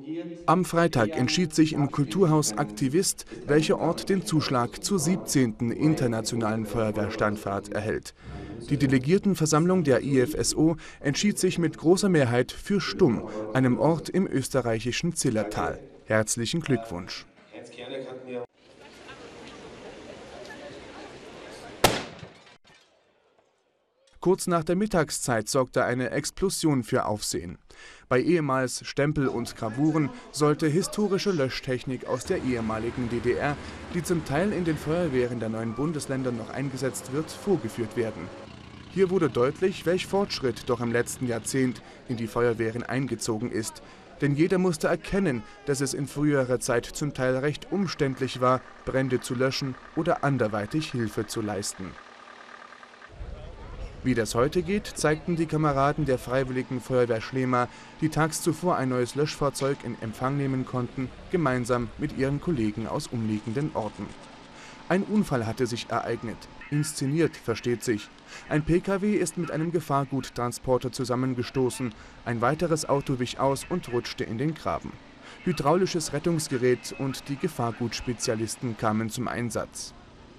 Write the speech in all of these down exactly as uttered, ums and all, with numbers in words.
Am Freitag entschied sich im Kulturhaus Aktivist, welcher Ort den Zuschlag zur siebzehnten Internationalen Feuerwehrstandfahrt erhält. Die Delegiertenversammlung der I F S O entschied sich mit großer Mehrheit für Stumm, einem Ort im österreichischen Zillertal. Herzlichen Glückwunsch! Kurz nach der Mittagszeit sorgte eine Explosion für Aufsehen. Bei ehemals Stempel und Gravuren sollte historische Löschtechnik aus der ehemaligen D D R, die zum Teil in den Feuerwehren der neuen Bundesländer noch eingesetzt wird, vorgeführt werden. Hier wurde deutlich, welch Fortschritt doch im letzten Jahrzehnt in die Feuerwehren eingezogen ist. Denn jeder musste erkennen, dass es in früherer Zeit zum Teil recht umständlich war, Brände zu löschen oder anderweitig Hilfe zu leisten. Wie das heute geht, zeigten die Kameraden der Freiwilligen Feuerwehr Schlema, die tags zuvor ein neues Löschfahrzeug in Empfang nehmen konnten, gemeinsam mit ihren Kollegen aus umliegenden Orten. Ein Unfall hatte sich ereignet. Inszeniert, versteht sich. Ein P K W ist mit einem Gefahrguttransporter zusammengestoßen. Ein weiteres Auto wich aus und rutschte in den Graben. Hydraulisches Rettungsgerät und die Gefahrgutspezialisten kamen zum Einsatz.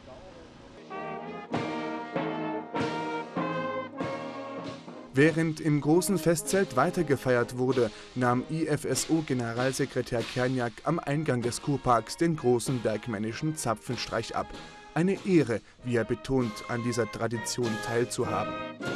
Während im großen Festzelt weitergefeiert wurde, nahm I F S O-Generalsekretär Kernjak am Eingang des Kurparks den großen bergmännischen Zapfenstreich ab. Eine Ehre, wie er betont, an dieser Tradition teilzuhaben.